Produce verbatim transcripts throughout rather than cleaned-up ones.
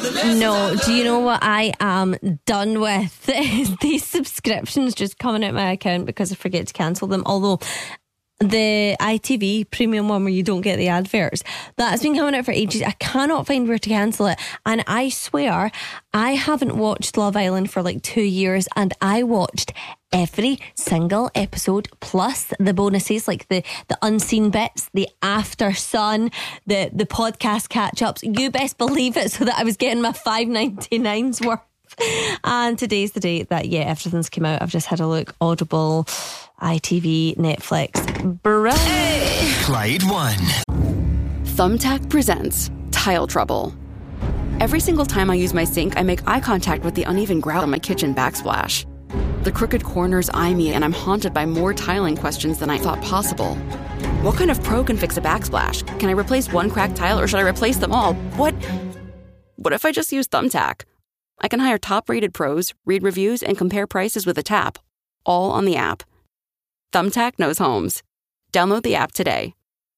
No, do you know what I am done with? These subscriptions just coming out my account because I forget to cancel them. Although the I T V premium one where you don't get the adverts, that's been coming out for ages. I cannot find where to cancel it, and I swear I haven't watched Love Island for like two years, and I watched every single episode plus the bonuses, like the the unseen bits, the after sun, the the podcast catch ups. You best believe it, so that I was getting my five ninety-nine's worth. And today's the day that yeah everything's come out. I've just had a look. Audible, I T V, Netflix. Brilliant. Hey. Clyde One. Thumbtack presents Tile Trouble. Every single time I use my sink, I make eye contact with the uneven grout on my kitchen backsplash. The crooked corners eye me, and I'm haunted by more tiling questions than I thought possible. What kind of pro can fix a backsplash? Can I replace one cracked tile, or should I replace them all? What? What if I just use Thumbtack? I can hire top-rated pros, read reviews, and compare prices with a tap, all on the app. Thumbtack knows homes. Download the app today.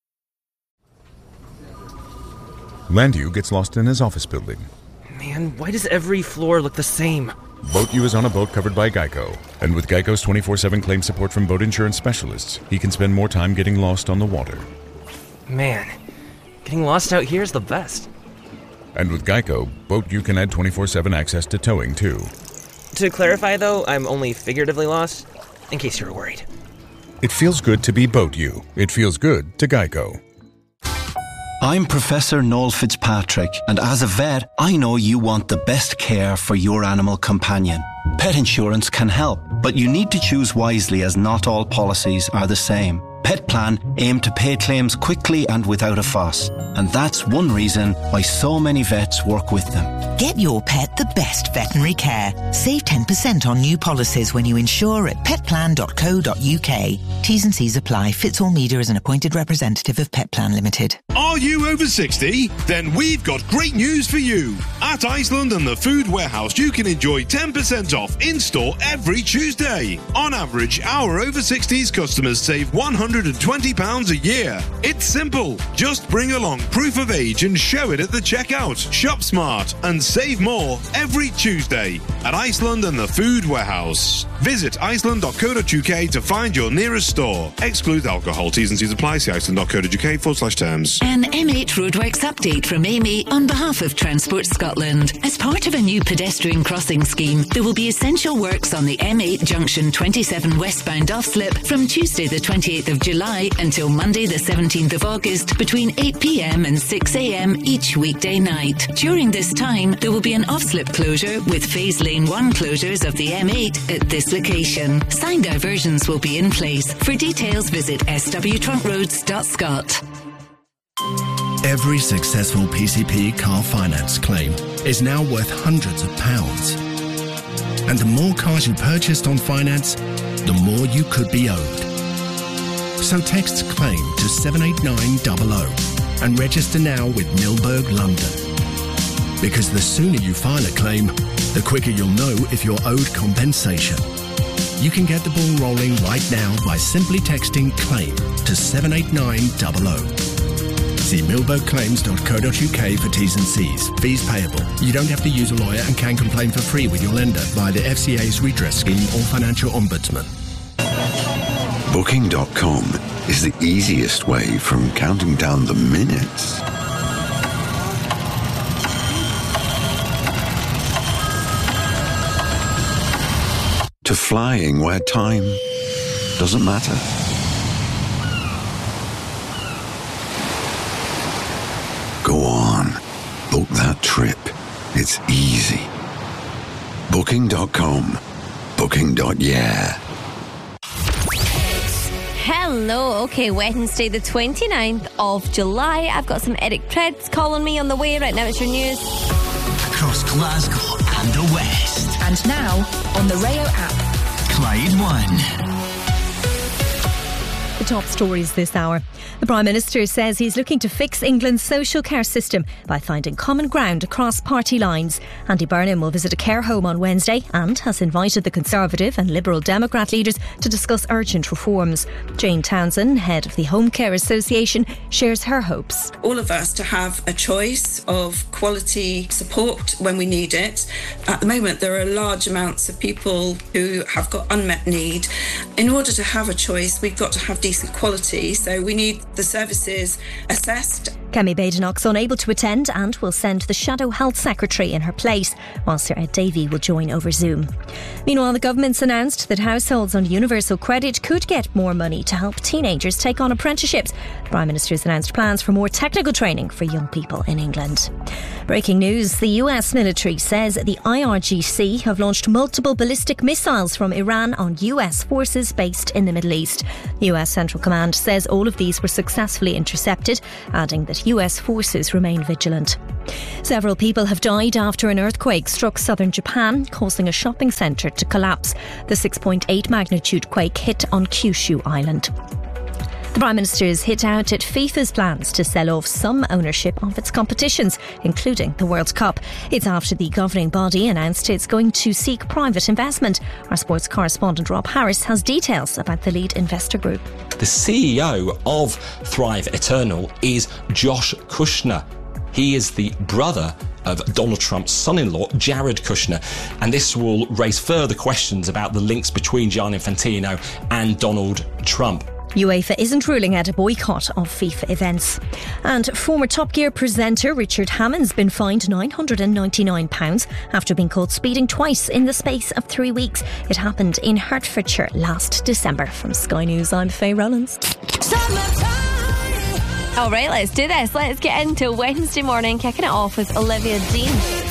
Landu gets lost in his office building. Man, why does every floor look the same? Boat U is on a boat covered by Geico. And with Geico's twenty-four seven claim support from boat insurance specialists, he can spend more time getting lost on the water. Man, getting lost out here is the best. And with Geico, Boat U can add twenty-four seven access to towing, too. To clarify, though, I'm only figuratively lost, in case you were worried. It feels good to be Boat U. It feels good to Geico. I'm Professor Noel Fitzpatrick, and as a vet, I know you want the best care for your animal companion. Pet insurance can help, but you need to choose wisely, as not all policies are the same. Pet Plan aim to pay claims quickly and without a fuss, and that's one reason why so many vets work with them. Get your pet the best veterinary care. Save ten percent on new policies when you insure at pet plan dot co dot uk. T's and C's apply. Fitzall Media is an appointed representative of Pet Plan Limited. Are you over sixty? Then we've got great news for you. At Iceland and the Food Warehouse, you can enjoy ten percent off in-store every Tuesday. On average, our over sixties customers save one hundred twenty pounds a year. It's simple. Just bring along proof of age and show it at the checkout. Shop smart and save more every Tuesday at Iceland and the Food Warehouse. Visit iceland dot co dot uk to find your nearest store. Exclude alcohol. T's and C's apply. See iceland dot co dot uk forward slash terms. An M eight Roadworks update from Amy on behalf of Transport Scotland. As part of a new pedestrian crossing scheme, there will be essential works on the M eight Junction twenty-seven westbound off-slip from Tuesday the twenty-eighth of July until Monday the seventeenth of August between eight p.m. and six a.m. each weekday night. During this time, there will be an off-slip closure with phase lane one closures of the M eight at this location. Sign diversions will be in place. For details, visit s w trunk roads dot scot. Every successful P C P car finance claim is now worth hundreds of pounds. And the more cars you purchased on finance, the more you could be owed. So text claim to seven eight nine double oh and register now with Milberg London. Because the sooner you file a claim, the quicker you'll know if you're owed compensation. You can get the ball rolling right now by simply texting claim to seven eight nine double oh. See milberg claims dot co dot uk for T's and C's. Fees payable. You don't have to use a lawyer and can complain for free with your lender via the F C A's redress scheme or financial ombudsman. Booking dot com is the easiest way from counting down the minutes to flying where time doesn't matter. Go on, book that trip. It's easy. Booking dot com. Booking. Yeah. Hello, okay, Wednesday the twenty-ninth of July. I've got some Eric Preds calling me on the way. Right now it's your news. Across Glasgow and the West. And now, on the Rayo app. Clyde One. The top stories this hour. The Prime Minister says he's looking to fix England's social care system by finding common ground across party lines. Andy Burnham will visit a care home on Wednesday and has invited the Conservative and Liberal Democrat leaders to discuss urgent reforms. Jane Townsend, head of the Home Care Association, shares her hopes. All of us to have a choice of quality support when we need it. At the moment, there are large amounts of people who have got unmet need. In order to have a choice, we've got to have decent quality, so we need the services assessed. Kemi Badenoch's unable to attend and will send the Shadow Health Secretary in her place, while Sir Ed Davey will join over Zoom. Meanwhile, the government's announced that households on universal credit could get more money to help teenagers take on apprenticeships. The Prime Minister's announced plans for more technical training for young people in England. Breaking news, the U S military says the I R G C have launched multiple ballistic missiles from Iran on U S forces based in the Middle East. The U S Central Command says all of these were successfully intercepted, adding that U S forces remain vigilant. Several people have died after an earthquake struck southern Japan, causing a shopping centre to collapse. The six point eight magnitude quake hit on Kyushu Island. The Prime Minister's hit out at FIFA's plans to sell off some ownership of its competitions, including the World Cup. It's after the governing body announced it's going to seek private investment. Our sports correspondent Rob Harris has details about the lead investor group. The C E O of Thrive Eternal is Josh Kushner. He is the brother of Donald Trump's son-in-law, Jared Kushner, and this will raise further questions about the links between Gianni Infantino and Donald Trump. UEFA isn't ruling out a boycott of FIFA events. And former Top Gear presenter Richard Hammond's been fined nine hundred ninety-nine pounds after being caught speeding twice in the space of three weeks. It happened in Hertfordshire last December. From Sky News, I'm Faye Rollins. All right, let's do this. Let's get into Wednesday morning, kicking it off with Olivia Dean.